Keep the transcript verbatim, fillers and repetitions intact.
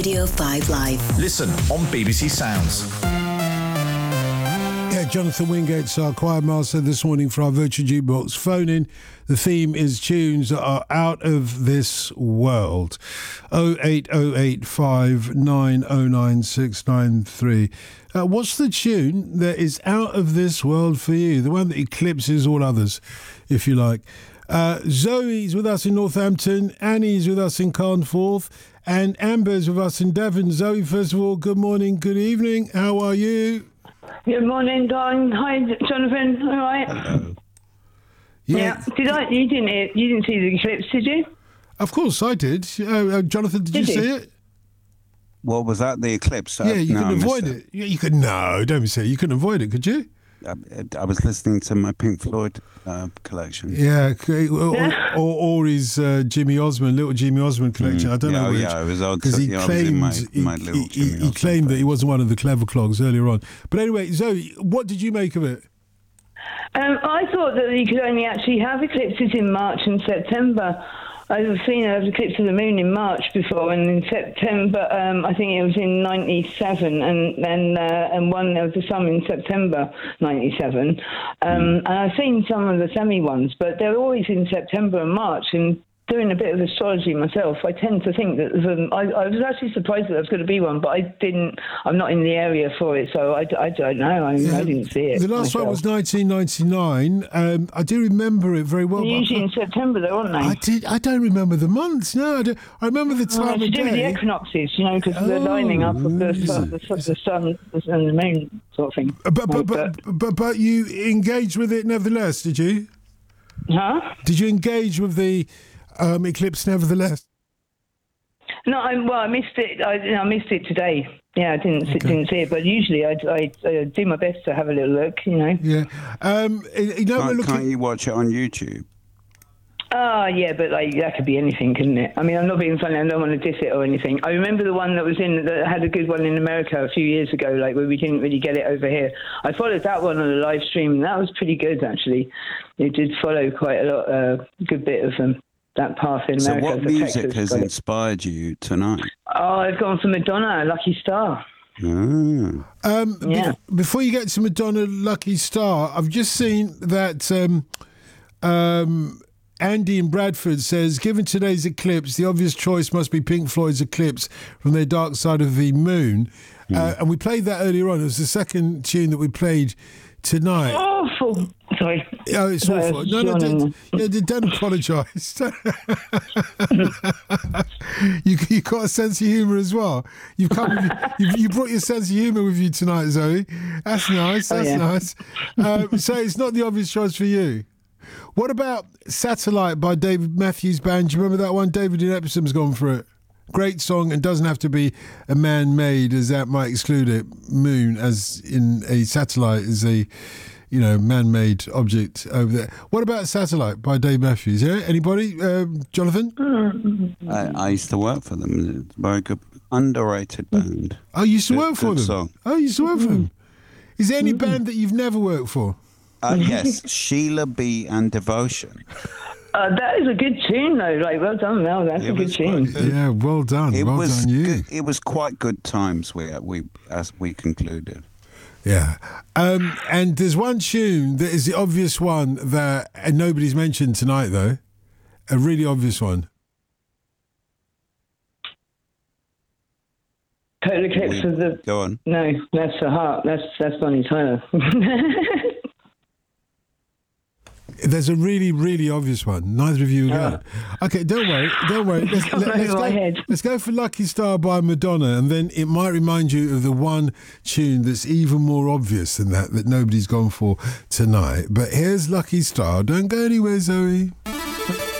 Radio five Live. Listen on B B C Sounds. Yeah, Jonathan Wingate's our choir master this morning for our virtual jukebox. Phone in. The theme is tunes that are out of this world. oh eight oh eight five nine oh nine six nine three. Uh, what's the tune that is out of this world for you? The one that eclipses all others, if you like. Uh, Zoe's with us in Northampton. Annie's with us in Carnforth. And Amber's with us in Devon. Zoe, first of all, good morning, good evening. How are you? Good morning, Don. Hi, Jonathan. All right. Hello. Yeah. Yeah. Did I? You didn't. hear- You didn't see the eclipse, did you? Of course I did. Uh, uh, Jonathan, did, Did you you? see it? What was that? The eclipse? Yeah, you no, I couldn't missed avoid it. Yeah, you could. No, don't be silly. You couldn't avoid it, could you? I, I was listening to my Pink Floyd uh, collection. Yeah, okay, or, or, or his uh, Jimmy Osmond, little Jimmy Osmond collection. I don't yeah, know oh, which. yeah, it was odd. Because he yeah, I was in claimed my, my he, little he, Jimmy he Osmond claimed that collection. he wasn't one of the clever clogs earlier on. But anyway, Zoe, what did you make of it? Um, I thought that you could only actually have eclipses in March and September. I've seen an eclipse of the moon in March before, and in September, um, I think it was in ninety-seven, and then uh, and one there was a sun in September ninety-seven. Um, And I've seen some of the semi ones, but they're always in September and March. And doing a bit of astrology myself, I tend to think that um, I, I was actually surprised that there was going to be one, but I didn't. I'm not in the area for it, so I, I don't know. I, I didn't see it. The last myself. one was nineteen ninety-nine. Um, I do remember it very well. They're but I usually in can't- September, though, aren't they? I did. I don't remember the months. No, I, don't, I remember the Well, time it's of to do with the day. equinoxes, you know, because the Oh, lining up of the, is sun, it? the, sun, the sun and the moon sort of thing. But but, Like but but but you engaged with it nevertheless, did you? that. Huh? Did you engage with the um, eclipse nevertheless? No, I, well, I missed it. I, I missed it today. Yeah, I didn't see- didn't see it, but usually I, I, I do my best to have a little look, you know. Yeah. Um, you know, we're Can't, looking. can't you watch it on YouTube? Ah, yeah, but like that could be anything, couldn't it? I mean, I'm not being funny. I don't want to diss it or anything. I remember the one that was in that had a good one in America a few years ago, like where we didn't really get it over here. I followed that one on a live stream, and that was pretty good actually. It did follow quite a lot, a uh, good bit of um, that path in So America. what The music Texas has got it. inspired you tonight? Oh, I've gone for Madonna, Lucky Star. Ah. Um, be- Yeah. before you get to Madonna, Lucky Star, I've just seen that um, um, Andy in Bradford says, given today's eclipse, the obvious choice must be Pink Floyd's Eclipse from their Dark Side of the Moon. Uh, and we played that earlier on. It was the second tune that we played tonight. Awful. Sorry. Oh, it's Sorry, awful. No, no, yawning. don't, yeah, don't apologise. you you got a sense of humour as well. You've come, you you brought your sense of humour with you tonight, Zoe. That's nice. That's yeah. nice. Um, so it's not the obvious choice for you. What about Satellite by David Matthews Band? Do you remember that one? David in Epsom's gone for it. Great song, and doesn't have to be a man-made, as that might exclude it. Moon, as in a satellite, is a you know man-made object over there. What about Satellite by Dave Matthews? Yeah, anybody? Um, Jonathan? I, I used to work for them. It's a very good, underrated band. Oh, you used to Good- work for good them. song. Oh, you used to work for them. Is there any band that you've never worked for? Uh, yes, Sheila B. and Devotion. Uh, that is a good tune, though. Like, well done, Mel. That's It a good was tune. quite good. Yeah, well done. It well was done, you. good, it was quite good times. We we as we concluded. Yeah. Um, and there's one tune that is the obvious one that and nobody's mentioned tonight, though. A really obvious one. Total Eclipse We- of the... Go on. No, that's the heart. That's that's Bonnie Tyler. There's a really, really obvious one. Neither of you got it. Okay, don't worry. Don't worry. Let's, Gone let, us over my go, head. let's go for Lucky Star by Madonna, and then it might remind you of the one tune that's even more obvious than that, that nobody's gone for tonight. But here's Lucky Star. Don't go anywhere, Zoe.